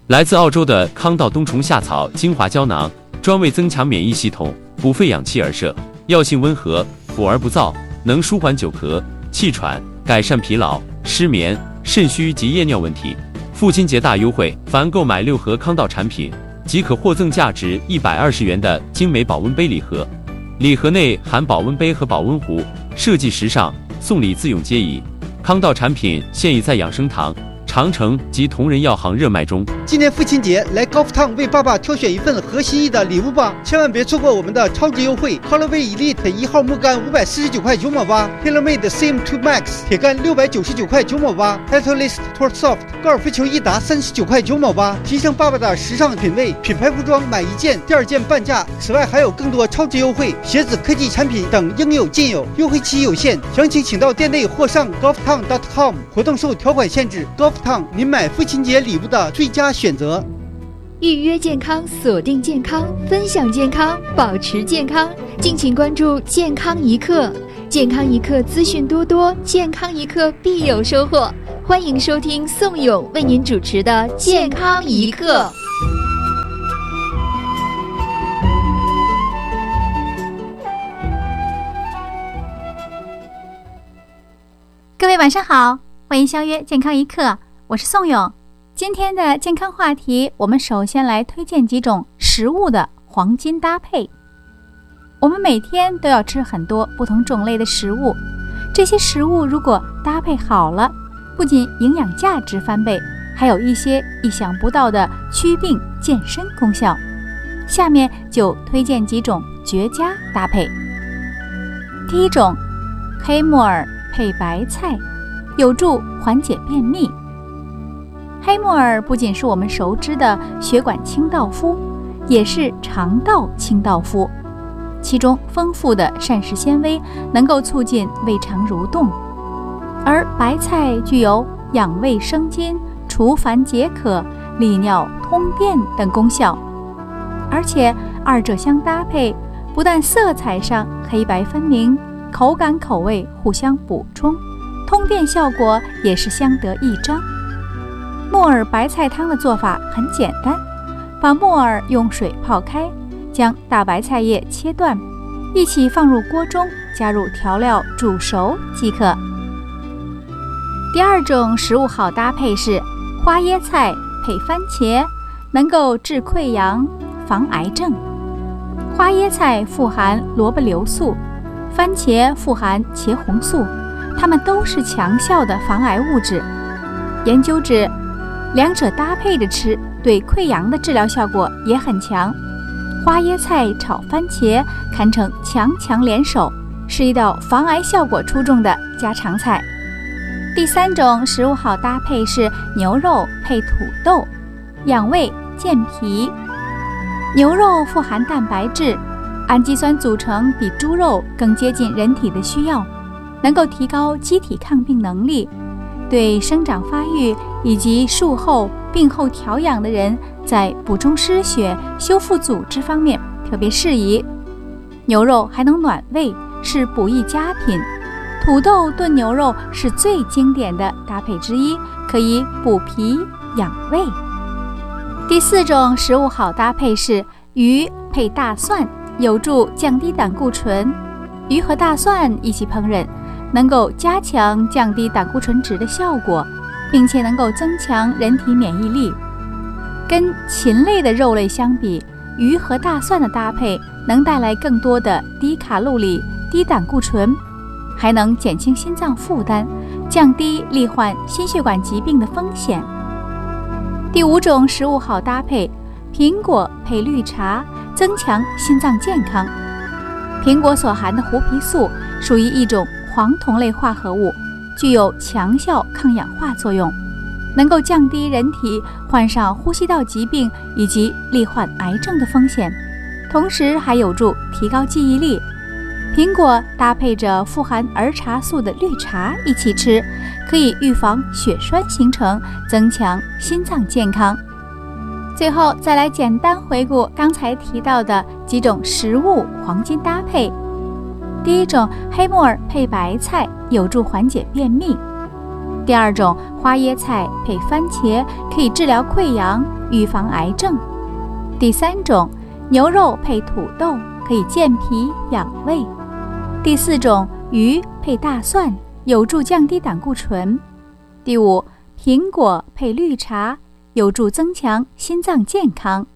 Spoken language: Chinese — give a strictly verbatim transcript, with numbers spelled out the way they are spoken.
来自澳洲的康道冬虫夏草精华胶囊，专为增强免疫系统、补肺养气而设，药性温和，补而不燥，能舒缓久咳、气喘，改善疲劳、失眠、肾虚及夜尿问题。父亲节大优惠，凡购买六盒康道产品，即可获赠价值一百二十元的精美保温杯礼盒。礼盒内含保温杯和保温壶，设计时尚，送礼自用皆宜。康道产品现已在养生堂、长城及同仁药行热卖中。 今年父亲节来高福烫为爸爸挑选一份合心意的礼物吧，千万别错过我们的超值优惠 Colorway Elite 一号木杆五百四十九块九毛八 ，TaylorMade C M 二 Max 铁杆六百九十九块九毛八 ，Titleist Tour Soft 高尔夫球一打三十九块九毛八，提升爸爸的时尚品味。品牌服装买一件第二件半价，此外还有更多超值优惠，鞋子、科技产品等应有尽有，优惠期有限，详情请到店内或上 golftown dot com。活动受条款限制 ，Golftown 您买父亲节礼物的最佳选择。 预约健康，锁定健康，分享健康，保持健康。敬请关注健康一刻，健康一刻资讯多多，健康一刻必有收获。欢迎收听宋勇为您主持的健康一刻。 各位晚上好，欢迎相约健康一刻，我是宋勇。今天的健康话题，我们首先来推荐几种食物的黄金搭配。我们每天都要吃很多不同种类的食物，这些食物如果搭配好了，不仅营养价值翻倍，还有一些意想不到的祛病健身功效。下面就推荐几种绝佳搭配。第一种，黑木耳配白菜，有助缓解便秘。黑木耳不仅是我们熟知的血管清道夫，也是肠道清道夫，其中丰富的膳食纤维能够促进胃肠蠕动，而白菜具有养胃生津、除烦解渴、利尿通便等功效，而且二者相搭配，不但色彩上黑白分明，口感口味互相补充，通便效果也是相得益彰。木耳白菜汤的做法很简单，把木耳用水泡开，将大白菜叶切断，一起放入锅中，加入调料煮熟即可。第二种食物好搭配是花椰菜配番茄，能够治溃疡、防癌症。花椰菜富含萝卜硫素，番茄富含茄红素，它们都是强效的防癌物质。研究指两者搭配着吃，对溃疡的治疗效果也很强。花椰菜炒番茄堪称强强联手，是一道防癌效果出众的家常菜。第三种食物好搭配是牛肉配土豆，养胃健脾。牛肉富含蛋白质，氨基酸组成比猪肉更接近人体的需要，能够提高机体抗病能力，对生长发育以及术后病后调养的人，在补充失血、修复组织方面特别适宜。牛肉还能暖胃，是补益佳品。土豆炖牛肉是最经典的搭配之一，可以补脾养胃。第四种食物好搭配是鱼配大蒜，有助降低胆固醇。鱼和大蒜一起烹饪，能够加强降低胆固醇值的效果，并且能够增强人体免疫力。跟禽类的肉类相比，鱼和大蒜的搭配能带来更多的低卡路里、低胆固醇，还能减轻心脏负担，降低罹患心血管疾病的风险。第五种食物好搭配，苹果配绿茶，增强心脏健康。苹果所含的胡皮素属于一种黄酮类化合物，具有强效抗氧化作用，能够降低人体患上呼吸道疾病以及罹患癌症的风险，同时还有助提高记忆力。苹果搭配着富含儿茶素的绿茶一起吃，可以预防血栓形成，增强心脏健康。最后再来简单回顾刚才提到的几种食物黄金搭配。第一种，黑木耳配白菜，有助缓解便秘。 第二种，花椰菜配番茄可以治疗溃疡，预防癌症。第三种，牛肉配土豆可以健脾养胃。第四种，鱼配大蒜有助降低胆固醇。第五，苹果配绿茶有助增强心脏健康。